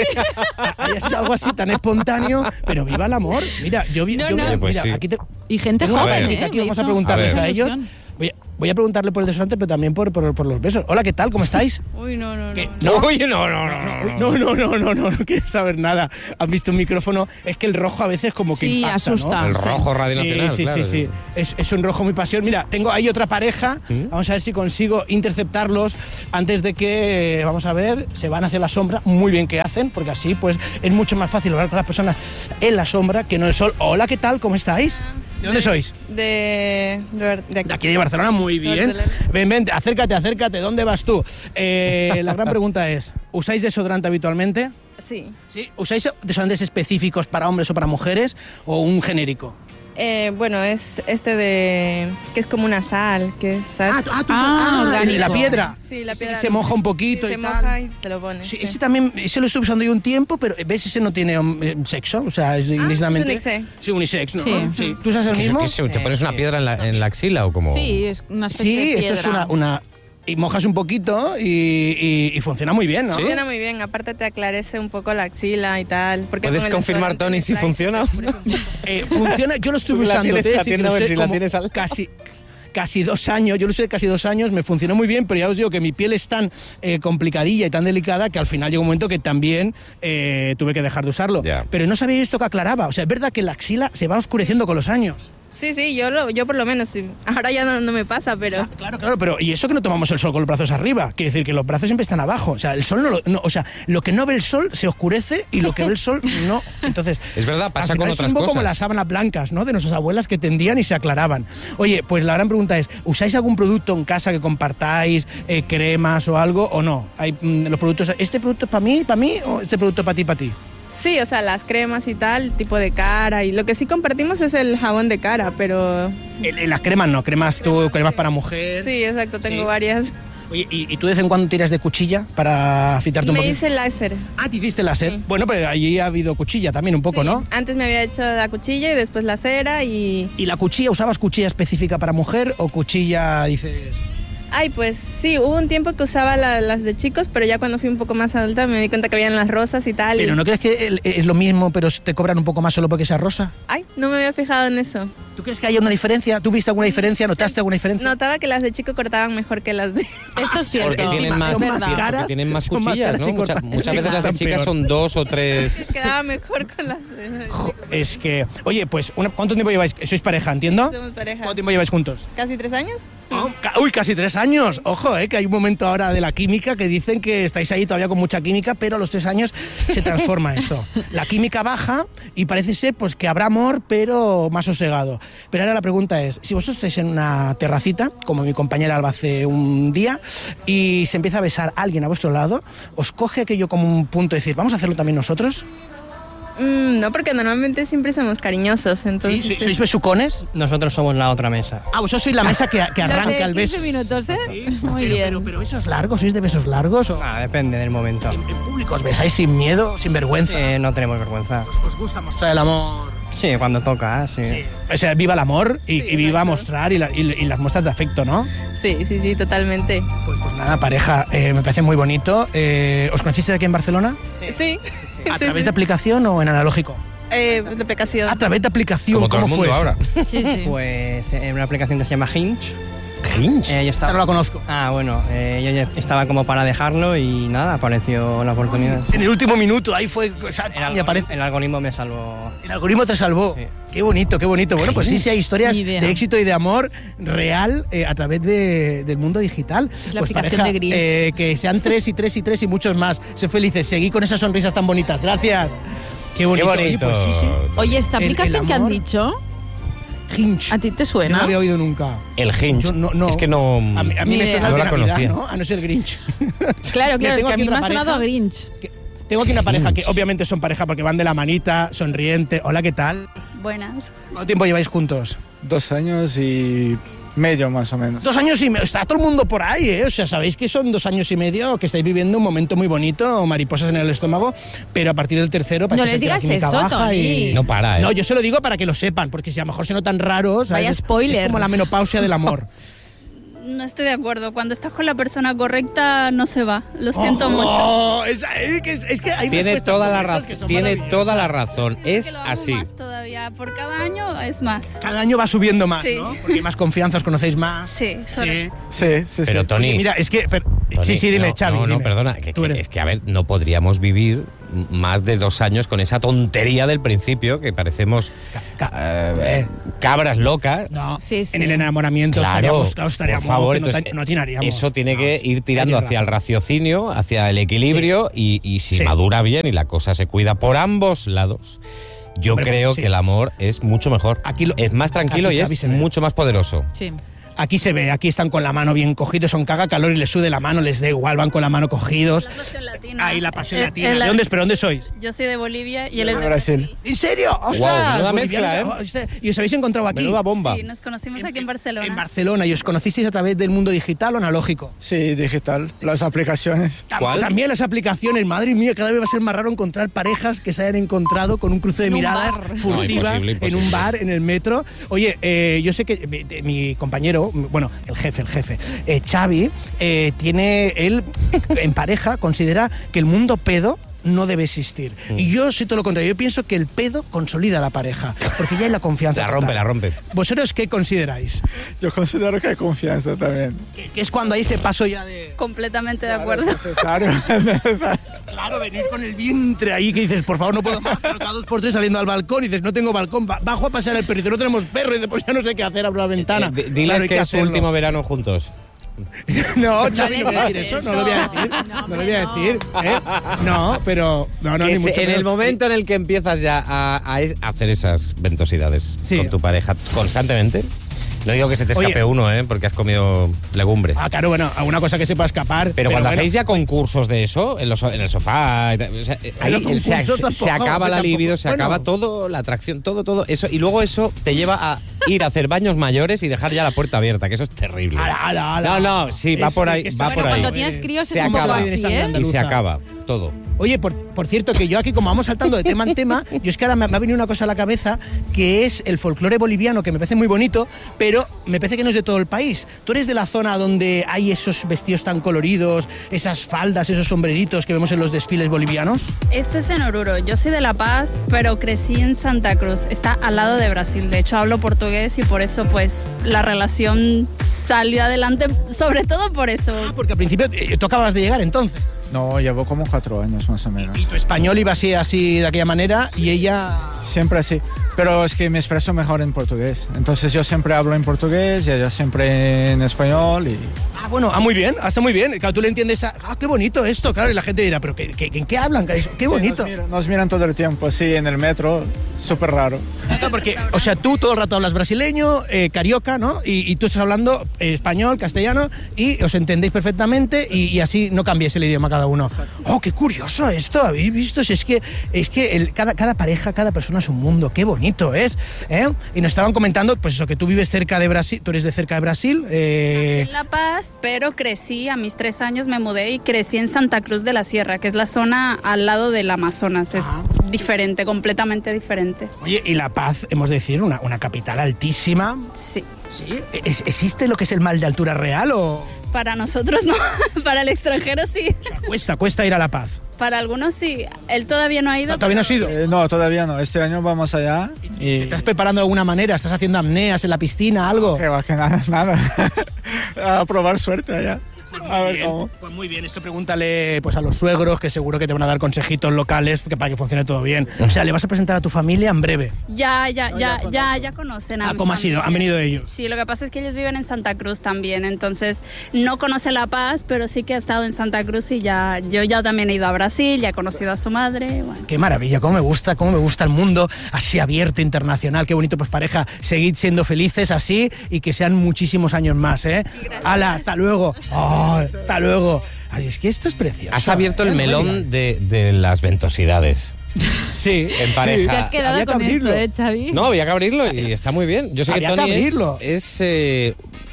S4: haya sido algo así tan espontáneo, pero viva el amor. Mira, yo vi,
S3: No,
S4: yo
S3: no.
S4: vi-
S2: Pues
S4: mira,
S2: sí.
S4: aquí te,
S3: Y gente
S4: tengo una
S3: joven,
S4: tarjeta
S3: ¿eh?
S4: aquí,
S3: Me
S4: vamos a
S3: hizo
S4: preguntarles
S2: mucha
S4: a, ellos.
S3: ilusión.
S4: Voy a, voy a preguntarle por el desodorante, pero también por, por, por los besos. Hola, ¿qué tal? ¿Cómo estáis?
S7: Uy, no, no,
S4: ¿Qué?
S7: no.
S2: Uy, no, no, no, no.
S4: Uy, No, no, no, no, no, no quiero saber nada. ¿Has visto un micrófono? Es que el rojo a veces como que
S3: Sí,
S4: impacta, ¿no?
S3: asusta.
S2: El rojo Radio
S4: Sí,
S2: Nacional,
S4: sí,
S2: claro.
S4: sí, sí. Es, es un rojo muy pasión. Mira, tengo ahí otra pareja.
S2: ¿Mm?
S4: Vamos a ver si consigo interceptarlos antes de que, eh, vamos a ver, se van hacia la sombra. Muy bien que hacen, porque así pues es mucho más fácil hablar con las personas en la sombra que no en el sol. Hola, ¿qué tal? ¿Cómo estáis? ¿De dónde sois?
S7: De, de, de aquí.
S4: De aquí de Barcelona, muy bien.
S7: Barcelona.
S4: Ven, ven, acércate, acércate. ¿Dónde vas tú? Eh, la gran pregunta es, ¿usáis desodorante habitualmente?
S7: Sí.
S4: ¿Sí? ¿Usáis desodorantes específicos para hombres o para mujeres o un genérico?
S7: Eh, bueno, es este de... que es como una sal, que es... ¿sabes?
S4: Ah, tú- ah, tú-
S3: Ah,
S4: ah,
S3: orgánico.
S4: la piedra.
S7: Sí, la
S4: Ese
S7: piedra.
S4: que se moja un poquito
S7: Sí,
S4: y
S7: se
S4: tal.
S7: moja y te lo pones.
S4: Sí,
S7: sí.
S4: ese también, ese lo estoy usando yo un tiempo, pero ves, ese no tiene um, eh, sexo, o sea, es indistintamente.
S7: es unisex.
S4: Sí, unisex, ¿no?
S3: Sí.
S4: ¿Tú usas el
S2: ¿Qué-
S4: mismo?
S2: qué sé? ¿Te pones una
S4: Sí.
S2: piedra en la, en la axila o como...?
S3: Sí, es una especie
S4: Sí,
S3: de
S4: esto es
S3: piedra.
S4: una, una... Y mojas un poquito y, y- y funciona muy bien, ¿no?
S7: Funciona muy bien, aparte te aclarece un poco la axila y tal. Porque
S2: ¿Puedes
S7: con el
S2: confirmar,
S7: desodorante
S2: Tony,
S7: de
S2: si
S7: Sprite
S2: funciona?
S7: te oscurece un poco.
S4: Eh, funciona, yo lo estuve
S2: Tú la
S4: usando,
S2: tienes,
S4: te he de
S2: la
S4: decir que
S2: tienda,
S4: lo
S2: a ver
S4: usé
S2: si la
S4: como
S2: tienes al-
S4: casi, casi dos años, yo lo usé casi dos años, me funcionó muy bien, pero ya os digo que mi piel es tan eh, complicadilla y tan delicada que al final llegó un momento que también eh, tuve que dejar de usarlo.
S2: Ya.
S4: Pero no sabía esto que aclaraba, o sea, es verdad que la axila se va oscureciendo con los años.
S7: Sí, sí, yo, lo, yo por lo menos, sí. Ahora ya no, no me pasa, pero...
S4: Claro, claro, pero y eso que no tomamos el sol con los brazos arriba, quiere decir que los brazos siempre están abajo, o sea, el sol no, lo, no o sea, lo que no ve el sol se oscurece y lo que ve el sol no, entonces...
S2: Es verdad, pasa
S4: al final
S2: con
S4: es
S2: otras
S4: un poco
S2: cosas.
S4: como las sábanas blancas, ¿no?, de nuestras abuelas que tendían y se aclaraban. Oye, pues la gran pregunta es, ¿usáis algún producto en casa que compartáis, eh, cremas o algo, o no? Hay mm, los productos, ¿este producto es para mí, para mí, o este producto es para ti, para ti?
S7: Sí, o sea, las cremas y tal, tipo de cara. Y lo que sí compartimos es el jabón de cara, pero...
S4: En, en las cremas no, cremas tú, cremas para mujer.
S7: Sí, exacto, tengo
S4: Sí.
S7: varias.
S4: Oye, ¿y, ¿y tú de vez en cuando tiras de cuchilla para afitarte un
S7: Me
S4: poquito?
S7: hice láser.
S4: Ah, te hiciste láser.
S7: Sí.
S4: Bueno, pero allí ha habido cuchilla también un poco,
S7: Sí,
S4: ¿no?
S7: Antes me había hecho la cuchilla y después la cera y...
S4: ¿Y la cuchilla, usabas cuchilla específica para mujer o cuchilla, dices...?
S7: Ay, pues sí, hubo un tiempo que usaba la- las de chicos, pero ya cuando fui un poco más adulta me di cuenta que habían las rosas y tal.
S4: Pero
S7: y...
S4: ¿no crees que el- es lo mismo, pero te cobran un poco más solo porque sea rosa?
S7: Ay, no me había fijado en eso.
S4: ¿Tú crees que hay una diferencia? ¿Tú viste alguna diferencia? ¿Notaste alguna diferencia?
S7: Notaba que las de chico cortaban mejor que las de...
S3: Esto es cierto.
S2: Porque tienen más,
S3: es
S4: son más
S3: verdad.
S4: caras.
S2: porque tienen más
S4: Son más
S2: cuchillas,
S4: caras
S2: ¿no?
S4: y
S2: Mucha-
S4: cortan-
S2: muchas veces las de
S4: cortan
S2: chicas
S4: peor.
S2: son dos o tres.
S7: Quedaba mejor con las de...
S4: Jo, es que... Oye, pues, una- ¿cuánto tiempo lleváis? ¿Sois pareja, entiendo?
S7: Somos pareja.
S4: ¿Cuánto tiempo lleváis juntos?
S7: ¿Casi tres años?
S4: Oh, ca- uy, casi tres años. Ojo, eh, que hay un momento ahora de la química que dicen que estáis ahí todavía con mucha química, pero a los tres años se transforma esto. La química baja y parece ser pues que habrá amor, pero más sosegado. Pero ahora la pregunta es, si vosotros estáis en una terracita, como mi compañera Alba hace un día, y se empieza a besar a alguien a vuestro lado, ¿os coge aquello como un punto de decir, vamos a hacerlo también nosotros?
S7: Mm, no, porque normalmente siempre somos cariñosos, entonces...
S4: ¿Sí? ¿Sois besucones?
S8: Nosotros somos la otra mesa.
S4: Ah, vosotros sois la mesa que, que
S3: Los de
S4: arranca el beso.
S3: quince minutos, ¿eh? Muy
S4: Pero,
S3: bien.
S4: pero, pero besos largos, ¿sois de besos largos? O...
S8: Ah, depende del momento.
S4: ¿En, en público os besáis sin miedo, sin vergüenza?
S8: Eh, no tenemos vergüenza.
S4: ¿Os, os gusta mostrar el amor?
S8: Sí, cuando toca, sí.
S4: Sí. O sea, viva el amor y,
S7: Sí,
S4: y viva
S7: exacto.
S4: mostrar y, la- y- y las muestras de afecto, ¿no?
S7: Sí, sí, sí, totalmente.
S4: Pues, pues nada, pareja, eh, me parece muy bonito. Eh, ¿Os conocisteis aquí en Barcelona?
S7: Sí.
S4: ¿A
S7: sí,
S4: través
S7: sí.
S4: de aplicación o en analógico?
S7: Eh, de aplicación.
S4: A través de aplicación,
S2: Como todo el
S4: ¿cómo
S2: mundo
S4: fue eso?
S2: ahora.
S3: Sí, sí.
S8: Pues en una aplicación que se llama Hinge.
S2: Hinge.
S8: Eh, yo
S4: Esta
S8: estaba...
S4: no la conozco.
S8: Ah, bueno, eh, yo ya estaba como para dejarlo y nada, apareció la oportunidad.
S4: En el último minuto, ahí fue... O sea,
S8: El,
S4: y
S8: algoritmo,
S4: aparece-
S8: el algoritmo me salvó.
S4: el algoritmo te salvó.
S8: Sí.
S4: Qué bonito, qué bonito. Bueno, pues sí, sí hay historias
S3: Ni idea.
S4: de éxito y de amor real eh, a través de- del mundo digital.
S3: Es la
S4: Pues
S3: aplicación
S4: pareja,
S3: de Grinch.
S4: eh, que sean tres y tres y tres y muchos más. Sé felices, seguí con esas sonrisas tan bonitas. Gracias. Qué bonito.
S2: Qué
S4: Oye,
S2: bonito.
S4: pues sí, sí.
S3: Oye, esta
S4: El- el
S3: aplicación que han
S4: amor.
S3: dicho,
S4: Hinge.
S3: ¿a ti te
S4: Yo no
S3: suena?
S4: la había oído nunca.
S2: El Hinge.
S4: Yo no- no.
S2: Es que no.
S4: A mí, a mí
S3: Ni
S4: me
S3: idea.
S4: suena
S2: No
S4: de
S2: la
S4: Navidad,
S2: conocía.
S4: ¿no? A no ser Grinch.
S3: Claro, claro,
S4: Mira,
S3: es
S4: tengo
S3: que a
S4: aquí
S3: mí me
S4: otra
S3: ha sonado
S4: pareja.
S3: a Grinch.
S4: Que- Tengo aquí una pareja que
S2: Hinge.
S4: obviamente son pareja porque van de la manita, sonriente. Hola, ¿qué tal?
S9: Buenas.
S4: ¿Cuánto tiempo lleváis juntos?
S10: Dos años y medio más o menos.
S4: Dos años y medio. Está todo el mundo por ahí, ¿eh? O sea, sabéis que son dos años y medio que estáis viviendo un momento muy bonito, mariposas en el estómago, pero a partir del tercero... parece
S3: No les
S4: ser que la
S3: digas
S4: química
S3: eso,
S4: baja y-
S3: Tony.
S2: No para, ¿eh?
S4: No, yo se lo digo para que lo sepan, porque si a lo mejor se notan raros... ¿sabes?
S3: Vaya
S4: Es-
S3: spoiler.
S4: Es como la menopausia del amor.
S9: No estoy de acuerdo. Cuando estás con la persona correcta, no se va. Lo siento mucho.
S4: Oh, es, es que, es que hay
S2: Tiene
S4: respuestas
S2: toda la
S4: como esas
S2: razón.
S4: que son
S2: Tiene
S4: maravillosas.
S2: toda la razón.
S9: Es
S2: Es
S9: que lo hago
S2: así.
S9: más todavía. Por cada año es más.
S4: Cada año va subiendo más,
S9: Sí.
S4: ¿no? Porque hay más confianza, os conocéis más.
S9: Sí, sobre-
S10: Sí, sí, sí.
S2: Pero Tony.
S4: Oye, mira, es que... pero-
S2: Tony,
S4: sí, sí, dime,
S2: no,
S4: Xavi.
S2: No, no,
S4: dime.
S2: perdona. que-
S4: Tú
S2: que-
S4: eres-
S2: es que, a ver, no podríamos vivir m- más de dos años con esa tontería del principio que parecemos
S4: Ca-
S2: eh,
S4: eh.
S2: cabras locas.
S4: No,
S3: Sí, sí.
S4: en el enamoramiento
S2: Claro,
S4: estaríamos, claro,
S2: por
S4: estaríamos,
S2: favor,
S4: que no,
S2: entonces,
S4: no atinaríamos.
S2: eso tiene que
S4: No,
S2: ir tirando
S4: tienes
S2: hacia el
S4: razón.
S2: raciocinio, hacia el equilibrio y, y si
S4: Sí.
S2: madura bien y la cosa se cuida por ambos lados, yo
S4: Hombre,
S2: creo
S4: sí.
S2: que el amor es mucho mejor.
S4: Aquí lo-
S2: es más tranquilo
S4: aquí
S2: y
S4: Xavi
S2: es
S4: se ve.
S2: mucho más poderoso.
S3: Sí.
S4: Aquí se ve, aquí están con la mano bien cogidos, son caga calor y les sude la mano, les da igual, van con la mano cogidos.
S9: La pasión latina.
S4: Ahí la pasión
S9: Eh,
S4: latina.
S9: eh, la-
S4: ¿De dónde, pero dónde sois?
S9: Yo soy de Bolivia y él es
S10: De
S9: de
S10: Brasil.
S9: Brasil.
S4: ¿En serio? ¡Ostras!
S2: Guau, menuda
S4: Boliviano,
S2: mezcla, ¿eh?
S4: oh, este- ¿Y os habéis encontrado aquí?
S2: Menuda bomba.
S9: Sí, nos conocimos aquí en Barcelona.
S4: En Barcelona. ¿Y os conocisteis a través del mundo digital o analógico?
S10: Sí, digital. Las aplicaciones.
S4: Tam-
S2: ¿Cuál?
S4: También las aplicaciones, madre mía, cada vez va a ser más raro encontrar parejas que se hayan encontrado con un cruce de
S3: En un
S4: miradas
S3: bar.
S4: furtivas
S2: No, imposible,
S4: en un
S2: imposible.
S4: bar, en el metro. Oye, eh, yo sé que mi, de- mi compañero, bueno, el jefe, el jefe, eh, Xavi, eh, tiene, él en pareja considera que el mundo pedo no debe existir. Mm. Y yo soy todo lo contrario. Yo pienso que el pedo consolida a la pareja, porque ya hay la confianza.
S2: La rompe,
S4: total.
S2: la rompe.
S4: ¿Vosotros qué consideráis?
S10: Yo considero que hay confianza también.
S4: Que, que es cuando hay ese paso ya de...
S9: Completamente de
S10: Claro,
S9: acuerdo.
S10: es necesario, es necesario.
S4: Claro, venir con el vientre ahí que dices, por favor, no puedo más, pero cada dos por tres saliendo al balcón y dices, no tengo balcón, bajo a pasar el perro y dice, no tenemos perro y dices, pues ya no sé qué hacer, abro la ventana.
S2: Eh, diles
S4: Claro, hay
S2: que es su
S4: hacerlo.
S2: último verano juntos.
S4: No, Xavi, no voy a
S3: les
S4: decir eso,
S3: dices
S4: no lo voy a
S3: esto.
S4: decir,
S3: No,
S4: no lo voy a
S3: no.
S4: decir, ¿eh? No, pero, no, no,
S2: Que
S4: ni
S2: se-
S4: mucho
S2: en el
S4: menos.
S2: momento en el que empiezas ya a, a es- a hacer esas ventosidades
S4: Sí.
S2: con tu pareja constantemente, no digo que se te escape
S4: Oye.
S2: uno, ¿eh? Porque has comido legumbres.
S4: Ah, claro, bueno, alguna cosa que se pueda escapar.
S2: Pero, cuando
S4: bueno,
S2: hacéis ya concursos de eso, en, los, en el sofá, y tal, o sea, ahí
S4: los
S2: se,
S4: concursos
S2: se
S4: tampoco,
S2: acaba la
S4: tampoco.
S2: libido, se
S4: Bueno.
S2: acaba todo, la atracción, todo, todo. Eso, y luego eso te lleva a ir a hacer baños mayores y dejar ya la puerta abierta, que eso es terrible.
S4: Ala, ala, ala.
S2: No, no, sí, va
S4: Es
S2: por
S4: que-
S2: ahí,
S4: que
S2: va
S4: está-
S2: por
S3: Bueno,
S2: ahí.
S3: cuando tienes críos
S2: Se
S3: es un poco
S2: acaba.
S3: así,
S4: de sangre
S3: ¿eh?
S4: andaluz.
S2: Y se acaba todo.
S4: Oye, por, por cierto, que yo aquí, como vamos saltando de tema en tema, yo es que ahora me, me ha venido una cosa a la cabeza, que es el folclore boliviano, que me parece muy bonito, pero me parece que no es de todo el país. Tú eres de la zona donde hay esos vestidos tan coloridos, esas faldas, esos sombreritos que vemos en los desfiles bolivianos.
S9: Esto es en Oruro. Yo soy de La Paz, pero crecí en Santa Cruz. Está al lado de Brasil. De hecho, hablo portugués y por eso, pues, la relación salió adelante, sobre todo por eso.
S4: Ah, porque al principio eh, tú acabas de llegar entonces.
S10: No, llevo como cuatro años más o menos.
S4: Y tu español iba así, así de aquella manera, y ella...
S10: Siempre así. Pero es que me expreso mejor en portugués. Entonces yo siempre hablo en portugués y ella siempre en español. Y...
S4: Ah, bueno, ah, muy bien, ah, está muy bien. Claro, tú le entiendes a... Ah, qué bonito esto, claro, y la gente dirá, pero ¿qué, qué, ¿en qué hablan? Qué bonito.
S10: Nos miran, nos miran todo el tiempo, sí, en el metro. Súper raro.
S4: Claro, porque, o sea, tú todo el rato hablas brasileño, eh, carioca, ¿no? Y, y tú estás hablando eh, español, castellano, y os entendéis perfectamente y, y así no cambiéis el idioma cada uno. Oh, qué curioso esto, ¿habéis visto? Si es que, es que el, cada, cada pareja, cada persona es un mundo, qué bonito es, ¿eh? Y nos estaban comentando, pues eso, que tú vives cerca de Brasil, tú eres de cerca de Brasil. Eh...
S9: Nací en La Paz, pero crecí, a mis tres años me mudé y crecí en Santa Cruz de la Sierra, que es la zona al lado del Amazonas. Es
S4: Ah.
S9: diferente, completamente diferente.
S4: Oye, y La Paz, hemos de decir, una, una capital altísima.
S9: Sí.
S4: ¿Sí? ¿Es- ¿Existe lo que es el mal de altura real o...?
S9: Para nosotros no, para el extranjero sí.
S4: O sea, cuesta, cuesta ir a La Paz.
S9: Para algunos sí. Él todavía no ha ido.
S4: ¿Todavía no has ido?
S10: Eh, no, todavía no. Este año vamos allá y...
S4: ¿Te estás preparando de alguna manera? ¿Estás haciendo apneas en la piscina, algo?
S10: Que va, que nada, nada. A probar suerte allá. A ver
S4: Bien,
S10: cómo.
S4: pues muy bien, esto pregúntale pues a los suegros, que seguro que te van a dar consejitos locales que para que funcione todo bien. O sea, le vas a presentar a tu familia en breve.
S9: Ya, ya,
S10: No,
S9: ya,
S10: ya
S9: ya, ya conocen a
S4: Ah,
S9: mi
S4: ¿cómo ha sido?
S9: familia.
S4: ¿Han venido ellos?
S9: Sí, lo que pasa es que ellos viven en Santa Cruz también, entonces no conoce La Paz, pero sí que ha estado en Santa Cruz y ya, yo ya también he ido a Brasil, ya he conocido a su madre, bueno.
S4: Qué maravilla, cómo me gusta, cómo me gusta el mundo así abierto, internacional, qué bonito, pues pareja, seguid siendo felices así y que sean muchísimos años más, ¿eh? ¡Hala, hasta luego! Oh, ¡hasta luego! Ay, es que esto es precioso.
S2: Has abierto
S4: ¿eh?
S2: el
S4: No me
S2: melón de, de las ventosidades.
S4: digas. Sí.
S2: En pareja.
S3: Te has quedado
S4: Había que
S3: con esto,
S4: abrirlo.
S3: ¿eh, Xavi?
S2: No, había que abrirlo y está muy bien. Yo sé
S4: Había
S2: que
S4: que
S2: Tony es,
S4: abrirlo.
S2: es, eh,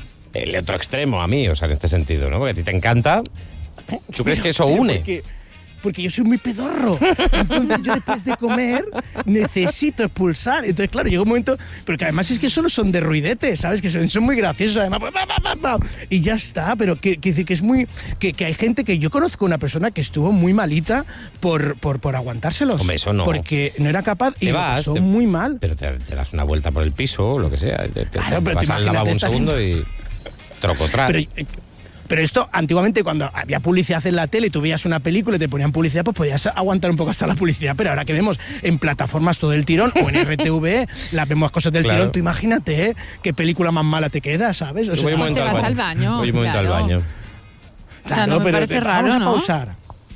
S2: el otro extremo a mí, o sea, en este sentido, ¿no? Porque a ti te encanta. ¿Tú crees que eso
S4: Pero
S2: une?
S4: Porque, porque yo soy muy pedorro. Entonces yo después de comer necesito expulsar. Entonces, claro, llega un momento... Pero que además es que solo son de ruidete, ¿sabes? Que son, son muy graciosos además. Pa, pa, pa, pa, y ya está. Pero que, que, que es muy... Que, que hay gente que... Yo conozco una persona que estuvo muy malita por, por, por aguantárselos.
S2: Hombre, eso no.
S4: Porque no era capaz y
S2: Te
S4: lo
S2: vas,
S4: pasó
S2: te-
S4: muy mal.
S2: Pero te, te das una vuelta por el piso o lo que sea. Te, te-
S4: Claro,
S2: te
S4: pero
S2: vas
S4: tú
S2: al lavabo un
S4: imagínate,
S2: segundo y trocotrar.
S4: Pero, eh, pero esto, antiguamente, cuando había publicidad en la tele y tú veías una película y te ponían publicidad, pues podías aguantar un poco hasta la publicidad. Pero ahora que vemos en plataformas todo el tirón o en R T V E, las vemos cosas del
S2: Claro.
S4: tirón, tú imagínate, ¿eh? Qué película más mala te queda, ¿sabes? O
S2: Yo voy un
S3: Pues
S2: momento
S3: te
S2: al
S3: vas
S2: baño.
S3: al baño,
S2: Voy un momento al
S3: claro.
S2: baño.
S3: O sea, no me parece raro,
S4: vamos a
S3: ¿no?
S4: pausar.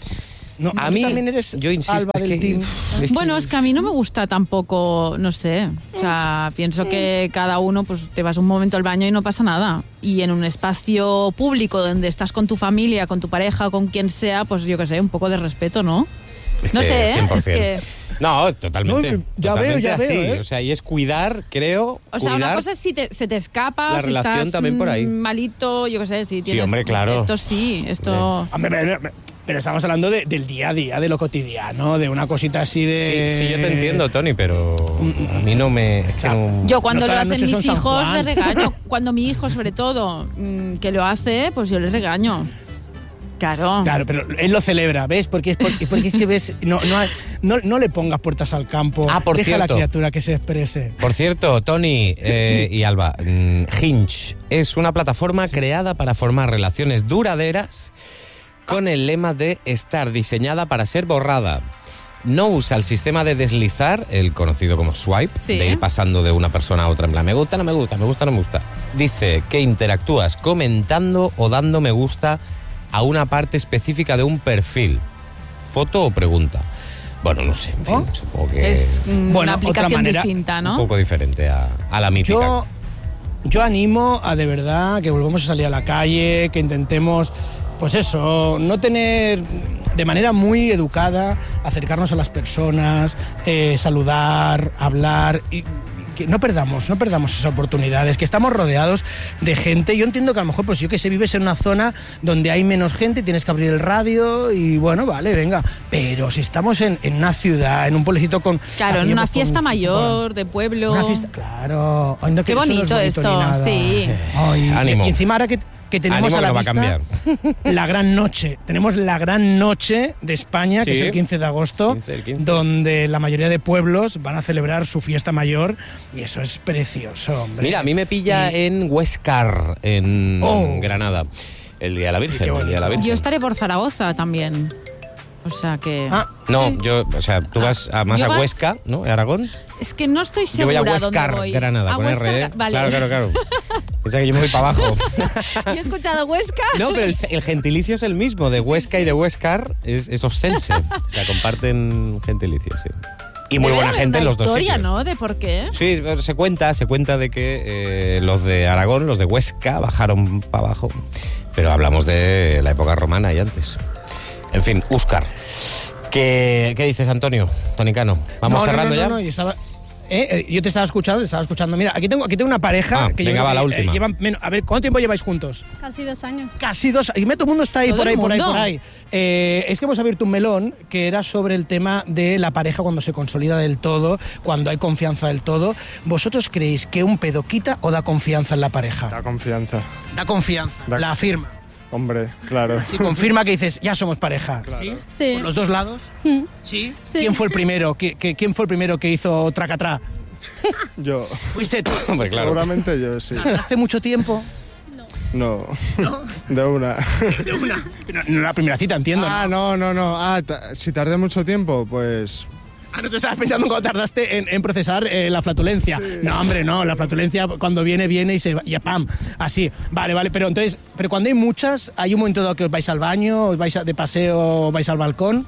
S4: No,
S2: A
S4: ¿tú
S2: mí,
S4: también eres
S2: yo insisto,
S4: Alba
S2: es
S4: del
S2: que-
S4: team?
S2: es que-
S3: Bueno, es que a mí no me gusta tampoco, no sé. O sea, pienso que cada uno, pues te vas un momento al baño y no pasa nada. Y en un espacio público donde estás con tu familia, con tu pareja, con quien sea, pues yo qué sé, un poco de respeto, ¿no?
S2: Es
S3: No
S2: que
S3: sé, ¿eh?
S2: cien por
S3: Es
S2: cien.
S3: que...
S2: No, totalmente.
S4: No, ya
S2: totalmente
S4: veo, ya
S2: así.
S4: veo, ¿eh?
S2: O sea, y es cuidar, creo,
S3: O sea,
S2: cuidar.
S3: una cosa es si te- se te escapa,
S2: La
S3: si
S2: relación
S3: estás
S2: también por ahí.
S3: mm, malito, yo qué sé, si tienes...
S2: hombre, claro.
S3: Esto sí, esto...
S4: Hombre, pero, pero estamos hablando de- del día a día, de lo cotidiano, de una cosita así de...
S2: Sí, sí, yo te entiendo, Tony, pero a mí no me... es que no-
S3: Yo cuando
S4: No
S3: lo
S4: todas las
S3: hacen
S4: noches
S3: mis
S4: son San
S3: hijos
S4: Juan.
S3: le regaño. Cuando mi hijo, sobre todo, mm, que lo hace, pues yo les regaño. Claro.
S4: Claro, pero él lo celebra, ¿ves? Porque es, porque, porque es que ves, no, no, hay- no, no le pongas puertas al campo.
S2: Ah, por
S4: Deja a la
S2: cierto.
S4: criatura que se exprese.
S2: Por cierto, Tony eh, y Alba, mm, Hinge es una plataforma creada para formar relaciones duraderas con el lema de estar diseñada para ser borrada. No usa el sistema de deslizar, el conocido como swipe,
S3: Sí.
S2: de ir pasando de una persona a otra en plan, me gusta, no me gusta, me gusta, no me gusta. Dice que interactúas comentando o dando me gusta a una parte específica de un perfil. ¿Foto o pregunta? Bueno, no sé, en fin,
S4: ¿Oh?
S2: supongo que
S3: Es mm,
S4: Bueno,
S3: una
S4: otra
S3: aplicación
S4: manera,
S3: distinta,
S2: un
S3: ¿no?
S2: poco diferente a, a la mítica.
S4: Yo, yo animo a de verdad que volvamos a salir a la calle, que intentemos, pues eso, no tener de manera muy educada, acercarnos a las personas, eh, saludar, hablar y que no perdamos, no perdamos esas oportunidades, que estamos rodeados de gente. Yo entiendo que a lo mejor, pues yo que sé, vives en una zona donde hay menos gente, tienes que abrir el radio y bueno, vale, venga. Pero si estamos en, en una ciudad, en un pueblecito con...
S3: Claro, en
S4: aquello,
S3: una
S4: pues, con-
S3: fiesta
S4: con-
S3: mayor, de pueblo.
S4: Una fiesta, claro. Ay, no, que
S3: Qué
S4: eso no es
S3: bonito
S4: ni
S3: esto,
S4: nada.
S3: sí.
S4: Ay,
S2: Ánimo.
S4: Y encima ahora que, que tenemos
S2: Ánimo
S4: a
S2: que
S4: la
S2: no va a
S4: vista
S2: cambiar.
S4: la gran noche. Tenemos la gran noche de España, que
S2: Sí.
S4: es el quince de agosto,
S2: quince del quince.
S4: donde la mayoría de pueblos van a celebrar su fiesta mayor y eso es precioso, hombre.
S2: Mira, a mí me pilla
S4: Y-
S2: en Huescar, en
S4: Oh.
S2: Granada, el Día de la Virgen.
S4: qué
S2: el Día de la
S4: bonito.
S2: Virgen.
S3: Yo estaré por Zaragoza también. O sea que...
S4: Ah,
S2: No,
S3: Sí.
S2: yo, o sea, tú vas a, más
S3: ¿Yo
S2: a
S3: vas?
S2: Huesca, ¿no? Aragón.
S3: Es que no estoy
S2: Yo voy
S3: segura
S2: a
S3: dónde
S2: Huescar,
S3: voy.
S2: Granada,
S3: ¿A
S2: con
S3: Huescar?
S2: R, ¿eh?
S3: Vale.
S2: Claro, claro, claro. Piensa que yo me voy para abajo.
S3: Yo he escuchado Huesca.
S2: No, pero el, el gentilicio es el mismo, de Huesca y de Huescar es, es oscense. O sea, comparten gentilicio, sí. Y muy
S3: Debe
S2: buena
S3: haber
S2: gente en
S3: una
S2: los dos
S3: historia,
S2: sitios.
S3: ¿no? De por qué.
S2: Sí, se cuenta, se cuenta de que eh, los de Aragón, los de Huesca, bajaron para abajo. Pero hablamos de la época romana y antes. En fin, Úscar. ¿Qué, qué dices, Antonio? Tonicano. ¿Vamos
S4: no, no,
S2: cerrando
S4: no,
S2: ya?
S4: no, no, yo estaba... eh, eh, yo te estaba escuchando, te estaba escuchando. Mira, aquí tengo, aquí tengo una pareja
S2: Ah,
S4: que yo
S2: venga,
S4: creo
S2: va,
S4: que,
S2: la
S4: eh,
S2: última.
S4: llevan menos- a ver, ¿cuánto tiempo lleváis juntos?
S9: Casi dos años.
S4: Casi dos. Y todo el mundo está ahí,
S3: Todo
S4: por
S3: el
S4: ahí, por ahí,
S3: mundo.
S4: por ahí. Eh, es que hemos abierto un melón que era sobre el tema de la pareja cuando se consolida del todo, cuando hay confianza del todo. ¿Vosotros creéis que un pedo quita o da confianza en la pareja?
S10: Da confianza.
S4: Da confianza,
S10: Da-
S4: la afirma.
S10: Hombre, claro.
S4: Si confirma que dices, ya somos pareja.
S10: Claro.
S4: ¿Sí?
S9: Sí.
S4: ¿Por los dos lados?
S9: Mm.
S4: ¿Sí?
S9: Sí.
S4: ¿Quién fue el primero? ¿Qui- qui- ¿Quién fue el primero que hizo tracatrá?
S10: Yo.
S4: ¿Fuiste tú?
S2: Hombre, claro.
S10: Seguramente yo sí.
S4: ¿Tardaste mucho tiempo?
S10: No. De una.
S4: De una. No, no la primera cita, entiendo.
S10: Ah, no, no, no. Ah, ta- si tardé mucho tiempo, pues.
S4: Ah, no, tú estabas pensando cuando tardaste en, en procesar eh, la flatulencia. No, hombre, no, la flatulencia cuando viene, viene y se va, ya pam, así. Vale, vale, pero entonces, pero cuando hay muchas, hay un momento dado que os vais al baño, os vais a- de paseo, os vais al balcón.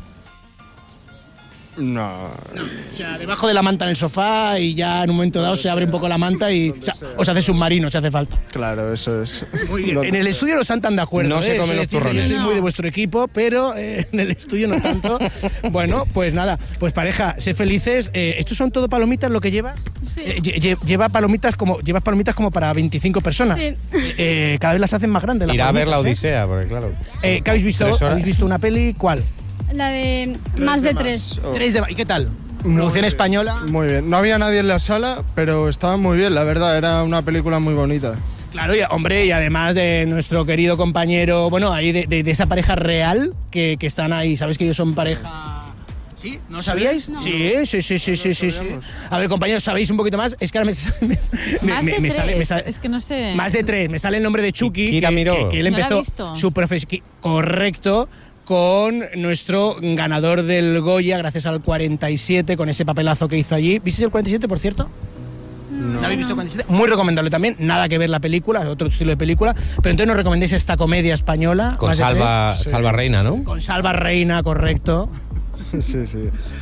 S10: No.
S4: O sea, debajo de la manta en el sofá y ya en un momento dado se abre un poco la manta y o sea, os hace submarino si hace falta.
S10: Claro, eso es.
S4: Muy bien.
S10: Donde
S4: En el
S10: sea.
S4: estudio no están tan de acuerdo.
S2: No se
S4: ¿eh?
S2: comen
S4: Eso
S2: los
S4: es decir que
S2: turrones.
S4: Yo soy muy
S3: No.
S4: de vuestro equipo, pero eh, en el estudio no tanto. Bueno, pues nada, pues pareja, sé felices. Eh, ¿Estos son todo palomitas lo que lleva?
S9: Sí.
S4: Eh, lle- lle- lleva palomitas como llevas palomitas como para veinticinco personas.
S9: Sí.
S4: Eh, cada vez las hacen más grandes. las
S2: Irá a ver la
S4: palomitas, ¿eh?
S2: Odisea, porque claro.
S4: Eh, ¿Qué habéis visto?
S2: Tres horas.
S4: ¿Habéis visto una peli? ¿Cuál?
S9: La de más de
S10: más.
S9: tres.
S10: Oh.
S4: Tres de ¿Y qué tal?
S10: Muy
S4: Producción
S10: bien.
S4: española.
S10: Muy bien. No había nadie en la sala, pero estaba muy bien, la verdad. Era una película muy bonita.
S4: Claro, y, hombre, y además de nuestro querido compañero, bueno, ahí de, de- de esa pareja real que, que están ahí. ¿Sabes que ellos son pareja? ¿Sí? ¿No sabíais?
S9: No.
S4: Sí, sí, sí, sí, sí, sí, sí. A ver, compañeros, ¿sabéis un poquito más? Es que ahora me, me, me-
S3: Más
S4: me-
S3: de
S4: me
S3: tres.
S4: sale, me sale-
S3: Es que no sé.
S4: Más de tres. Me sale el nombre de Chucky.
S2: Kira
S4: que,
S2: Miró.
S4: que- que él
S3: No la he
S4: empezó
S3: visto.
S4: su profesión. Correcto. Con nuestro ganador del Goya, gracias al cuarenta y siete, con ese papelazo que hizo allí. ¿Visteis el cuarenta y siete, por cierto? ¿No habéis visto el cuarenta y siete? Muy recomendable también. Nada que ver la película, otro estilo de película. Pero entonces nos recomendéis esta comedia española.
S2: Con
S4: más de
S2: Salva,
S4: tres.
S2: Salva Reina, ¿no?
S4: Con Salva Reina, correcto.
S10: Sí, sí.